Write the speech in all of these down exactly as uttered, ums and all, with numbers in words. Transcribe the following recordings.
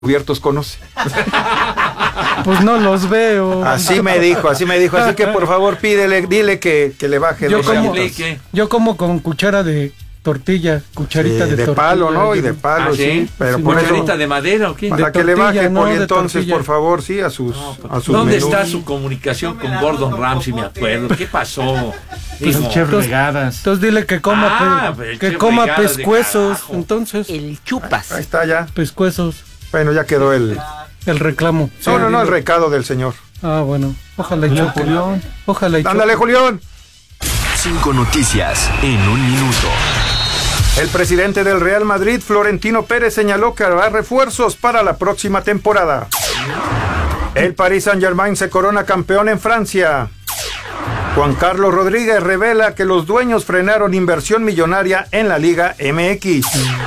cubiertos conoce. Pues no los veo. Así me dijo, así me dijo. Así que por favor pídele, dile que, que le baje yo dos como, rayitas. Yo como con cuchara de tortilla, cucharita sí, de, de tortilla. palo, ¿no? Y de palo, ¿Ah, sí? sí. Pero Sí, por ¿cucharita eso, de madera o qué? para De que le tortilla, baje, no, Poli, de entonces, tortilla. por favor, sí, a sus, No, pues, a sus ¿dónde menús. está su comunicación con Gordon Ramsay? Me acuerdo. ¿Qué pasó? Pues, Digo, chef regadas. Entonces dile que coma, Ah, pe- el que chef coma regadas de pescuezos. carajo. Entonces, El chupas. Ahí está ya. pescuezos, Bueno, ya quedó el... el reclamo. No, no, no, el recado del señor. Ah, bueno. Ojalá y choque. Ojalá y choque. Ándale, Julián. Cinco noticias en un minuto. El presidente del Real Madrid, Florentino Pérez, señaló que habrá refuerzos para la próxima temporada. El Paris Saint-Germain se corona campeón en Francia. Juan Carlos Rodríguez revela que los dueños frenaron inversión millonaria en la Liga M X.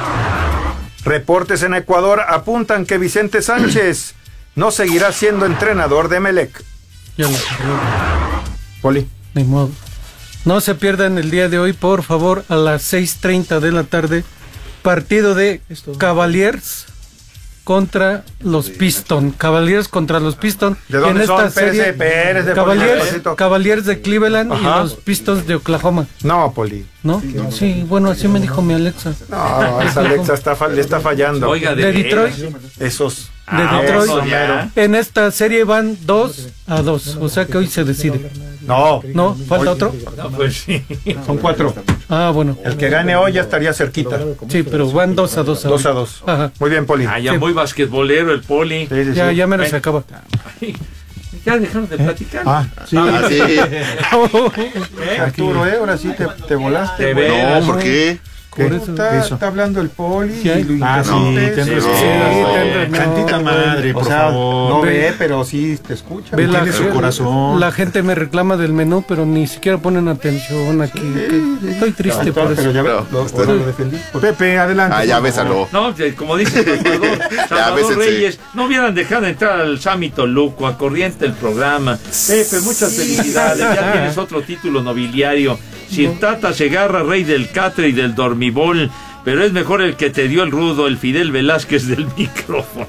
Reportes en Ecuador apuntan que Vicente Sánchez no seguirá siendo entrenador de Emelec. Ya lo corrió. Poli. Ni modo. No se pierdan el día de hoy, por favor, a las seis treinta de la tarde, partido de Cavaliers contra los Pistons. Cavaliers contra los Pistons. ¿De dónde en esta son? Pérez serie, de- Pérez de Cavaliers, Poli. Cavaliers de Cleveland Ajá. y los Pistons de Oklahoma. No, Poli. ¿No? Sí, bueno, así me dijo mi Alexa. No, esa Alexa está, fa- le está fallando. Oiga, De Detroit. Esos. De Ah, Detroit. eso ya. En esta serie van dos a dos. O sea que hoy se decide. No, ¿No? ¿Falta otro? No, pues sí. son cuatro. Ah, bueno. El que gane hoy ya estaría cerquita. Sí, pero van dos a dos. Dos hoy. a dos. Ajá. Muy bien, Poli. Ah, ya Sí. muy basquetbolero el Poli. Sí, sí, Ya, sí. ya menos se acaba. Ay, ya dejaron de platicar. Ah, sí. Ah, sí. Arturo, ¿eh? Ahora sí te, te volaste. Te güey. veas. No, ¿por qué? ¿Qué? Por eso. Está, Eso. está hablando el Poli. Sí, hay- y lo Ah, sí, interrumpes. tendrás Sí, que no, ser. no, Tantita no, madre, O por sea, favor. no Ve- ve, pero sí te escucha. Ve la, tiene su ge- corazón. la gente me reclama del menú, pero ni siquiera ponen atención aquí. que- Estoy triste por Pero eso. ya Claro, lo, usted- lo defendí. Pepe, adelante. Ah, ya por favor. bésalo. No, eh, como dice Salvador, Salvador bésense. Reyes, no hubieran dejado entrar al Sammy Toluco, a corriente el programa. Pepe, muchas felicidades, ya tienes otro título nobiliario. Sir Tata Segarra, rey del catre y del dormibol, pero es mejor el que te dio el rudo, el Fidel Velázquez del micrófono.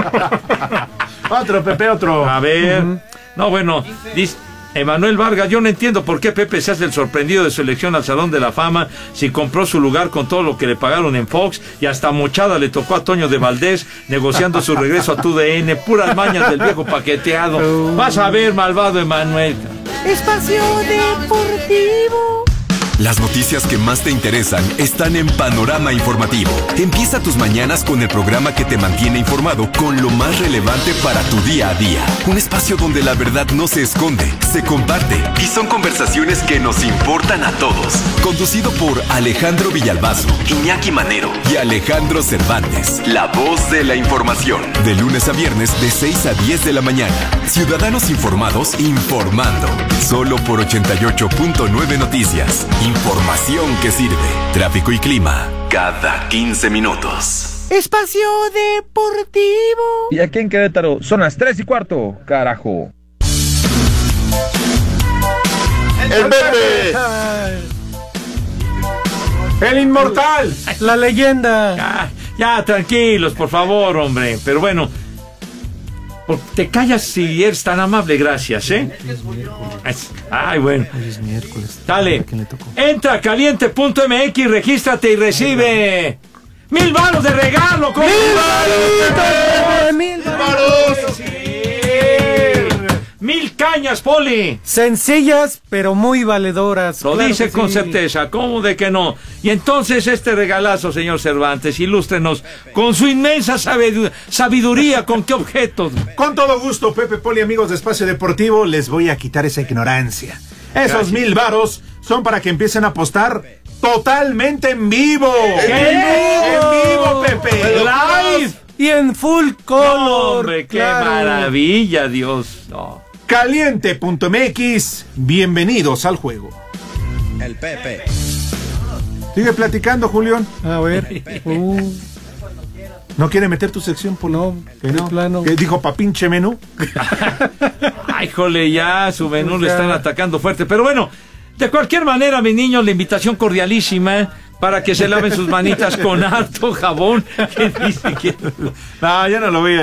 Otro, Pepe, otro. A ver, no, bueno, dice Emanuel Vargas, yo no entiendo por qué Pepe se hace el sorprendido de su elección al Salón de la Fama si compró su lugar con todo lo que le pagaron en Fox y hasta mochada le tocó a Toño de Valdés negociando su regreso a T U D N, puras mañas del viejo paqueteado. Vas a ver, malvado Emanuel. Espacio Deportivo. Las noticias que más te interesan están en Panorama Informativo. Empieza tus mañanas con el programa que te mantiene informado con lo más relevante para tu día a día. Un espacio donde la verdad no se esconde, se comparte y son conversaciones que nos importan a todos. Conducido por Alejandro Villalbazo, Iñaki Manero y Alejandro Cervantes. La voz de la información. De lunes a viernes de seis a diez de la mañana. Ciudadanos informados informando. Solo por ochenta y ocho punto nueve Noticias. Información que sirve. Tráfico y clima cada quince minutos. Espacio Deportivo. Y aquí en Querétaro son las tres y cuarto, carajo. ¡El Pepe! ¡El inmortal! La leyenda. Ya, ya, tranquilos, por favor, hombre. Pero bueno, por- te callas si eres tan amable, gracias, ¿eh? Ay, bueno. Dale. Entra a caliente punto m x, regístrate y recibe mil varos de regalo. ¡Mil varos! ¡Mil varos! Sí. Mil cañas, Poli. Sencillas, pero muy valedoras. Lo claro dice que con sí. certeza, ¿cómo de que no? Y entonces este regalazo, señor Cervantes, ilústrenos con su inmensa sabidu- sabiduría, ¿con qué objetos? Con todo gusto, Pepe, Poli, amigos de Espacio Deportivo, les voy a quitar esa ignorancia. Esos Gracias. mil varos son para que empiecen a apostar totalmente en vivo. ¿Qué? En vivo, Pepe. Live. Y en full color. Hombre, qué claro. maravilla, Dios. No. Caliente punto m x, bienvenidos al juego. El Pepe. Sigue platicando, Julián. A ver. Uh, ¿No quiere meter tu sección, Poli? No, ¿Que de no? plano. ¿Qué dijo pa' pinche menú? Ay, jole, ya su menú Pues le ya. están atacando fuerte. Pero bueno, de cualquier manera, mis niños, la invitación cordialísima para que se laven sus manitas con harto jabón. ¿Qué dice que? No, ya no lo voy a